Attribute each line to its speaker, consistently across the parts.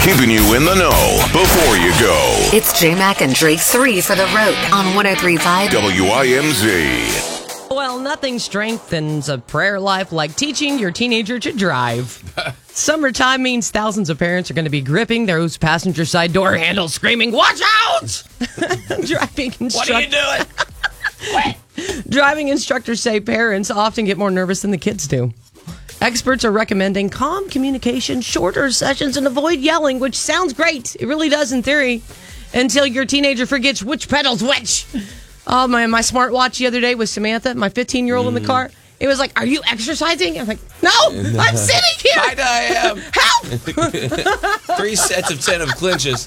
Speaker 1: keeping you in the know before you go.
Speaker 2: It's J-Mac and Drake 3 for the road on 103.5
Speaker 1: WIMZ.
Speaker 3: Well, nothing strengthens a prayer life like teaching your teenager to drive. Summertime means thousands of parents are going to be gripping those passenger side door handles, screaming, "Watch out!" What are you doing? Driving instructors say parents often get more nervous than the kids do. Experts are recommending calm communication, shorter sessions, and avoid yelling, which sounds great. It really does in theory, until your teenager forgets which pedal's which. Oh, my smartwatch the other day with Samantha, my 15-year-old in the car. It was like, "Are you exercising?" I'm like, "No, I'm sitting here."
Speaker 4: I am.
Speaker 3: Help!
Speaker 4: 3 sets of 10 of clinches.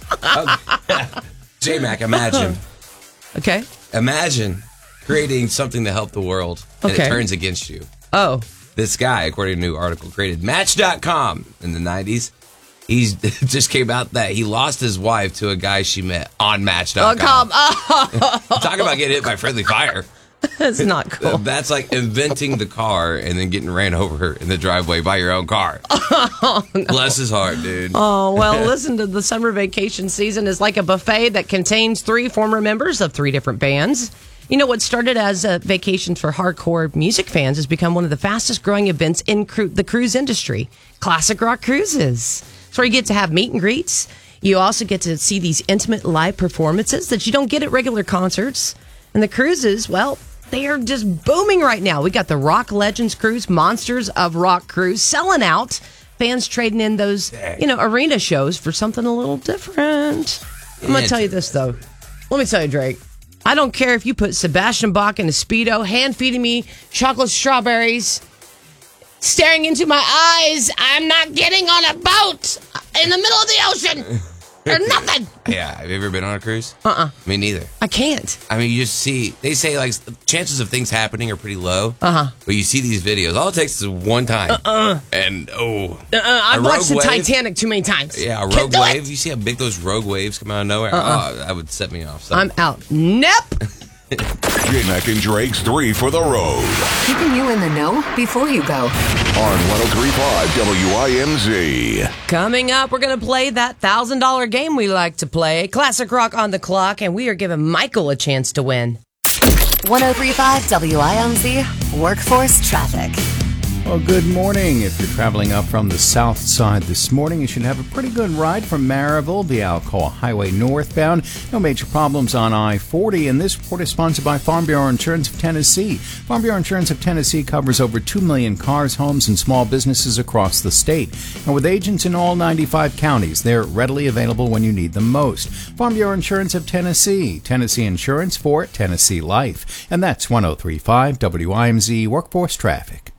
Speaker 4: J-Mac, imagine.
Speaker 3: Okay.
Speaker 4: Imagine creating something to help the world, and it turns against you.
Speaker 3: Oh.
Speaker 4: This guy, according to a new article, created Match.com in the 90s. He just came out that he lost his wife to a guy she met on Match.com. Talk about getting hit by friendly fire.
Speaker 3: That's not cool.
Speaker 4: That's like inventing the car and then getting ran over in the driveway by your own car.
Speaker 3: Oh, no.
Speaker 4: Bless his heart, dude.
Speaker 3: Oh, well, listen to the summer vacation season is like a buffet that contains 3 former members of 3 different bands. You know, what started as a vacation for hardcore music fans has become one of the fastest growing events in the cruise industry. Classic Rock Cruises. It's where you get to have meet and greets. You also get to see these intimate live performances that you don't get at regular concerts. And the cruises, well, they are just booming right now. We got the Rock Legends Cruise, Monsters of Rock Cruise, selling out. Fans trading in those, arena shows for something a little different. I'm going to tell you this, though. Let me tell you, Drake. I don't care if you put Sebastian Bach in a Speedo, hand-feeding me chocolate strawberries, staring into my eyes. I'm not getting on a boat in the middle of the ocean. Or nothing.
Speaker 4: Yeah, have you ever been on a cruise? Me neither.
Speaker 3: I can't.
Speaker 4: I mean, you just see, they say like the chances of things happening are pretty low.
Speaker 3: But
Speaker 4: you see these videos, all it takes is one time. And
Speaker 3: I've watched the Titanic too many times.
Speaker 4: Yeah, a rogue wave. You see how big those rogue waves come out of nowhere? Oh, that would set me off. So.
Speaker 3: I'm out. Nope.
Speaker 1: J-Mac and Drake's 3 for the road.
Speaker 2: Keeping you in the know before you go.
Speaker 1: On 103.5 WIMZ.
Speaker 3: Coming up, we're going to play that $1,000 game we like to play. Classic Rock on the clock, and we are giving Michael a chance to win.
Speaker 2: 103.5 WIMZ Workforce Traffic.
Speaker 5: Well, good morning. If you're traveling up from the south side this morning, you should have a pretty good ride from Maryville via Alcoa Highway northbound. No major problems on I-40, and this report is sponsored by Farm Bureau Insurance of Tennessee. Farm Bureau Insurance of Tennessee covers over 2 million cars, homes, and small businesses across the state. And with agents in all 95 counties, they're readily available when you need them most. Farm Bureau Insurance of Tennessee. Tennessee Insurance for Tennessee Life. And that's 103.5 WIMZ Workforce Traffic.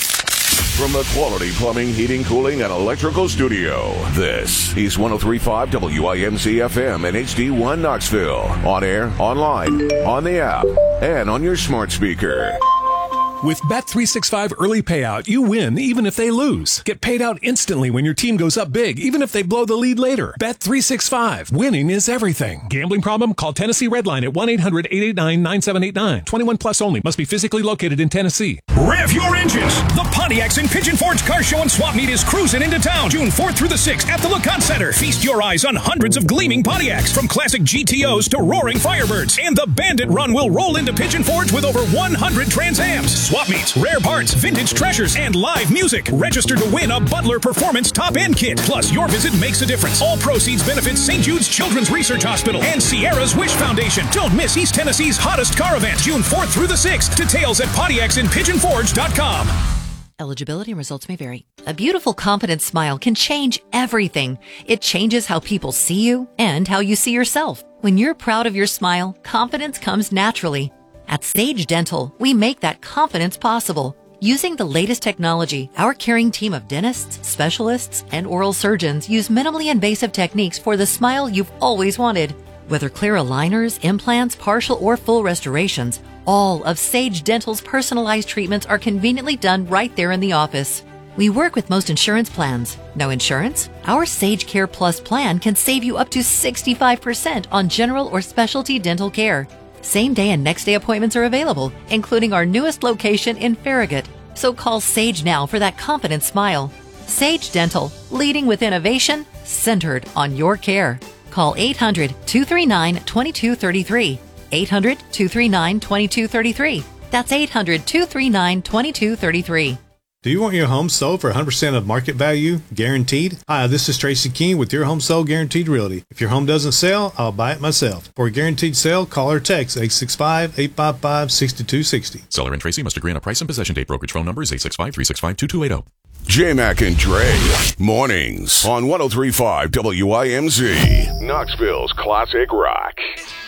Speaker 1: From the Quality Plumbing, Heating, Cooling, and Electrical Studio, this is 103.5 WIMZ FM and HD1 Knoxville. On air, online, on the app, and on your smart speaker.
Speaker 6: With Bet365 Early Payout, you win even if they lose. Get paid out instantly when your team goes up big, even if they blow the lead later. Bet365. Winning is everything. Gambling problem? Call Tennessee Redline at 1-800-889-9789. 21 plus only. Must be physically located in Tennessee.
Speaker 7: Rev your engines. The Pontiacs and Pigeon Forge Car Show and Swap Meet is cruising into town June 4th through the 6th at the LeConte Center. Feast your eyes on hundreds of gleaming Pontiacs, from classic GTOs to roaring Firebirds. And the Bandit Run will roll into Pigeon Forge with over 100 Trans Ams, swap meets, rare parts, vintage treasures, and live music. Register to win a Butler Performance Top-End Kit. Plus, your visit makes a difference. All proceeds benefit St. Jude's Children's Research Hospital and Sierra's Wish Foundation. Don't miss East Tennessee's hottest car event, June 4th through the 6th. Details at PontiacsandPigeonForge.com.
Speaker 8: Eligibility and results may vary. A beautiful, confident smile can change everything. It changes how people see you and how you see yourself. When you're proud of your smile, confidence comes naturally. At Sage Dental, we make that confidence possible. Using the latest technology, our caring team of dentists, specialists, and oral surgeons use minimally invasive techniques for the smile you've always wanted. Whether clear aligners, implants, partial or full restorations, all of Sage Dental's personalized treatments are conveniently done right there in the office. We work with most insurance plans. No insurance? Our Sage Care Plus plan can save you up to 65% on general or specialty dental care. Same day and next day appointments are available, including our newest location in Farragut. So call Sage now for that confident smile. Sage Dental, leading with innovation, centered on your care. Call 800-239-2233. 800-239-2233. That's 800-239-2233.
Speaker 9: Do you want your home sold for 100% of market value, guaranteed? Hi, this is Tracy King with Your Home Sold Guaranteed Realty. If your home doesn't sell, I'll buy it myself. For a guaranteed sale, call or text 865-855-6260.
Speaker 10: Seller and Tracy must agree on a price and possession date. Brokerage phone number is 865-365-2280.
Speaker 1: J-Mac and Dre, mornings on 103.5 WIMZ, Knoxville's classic rock.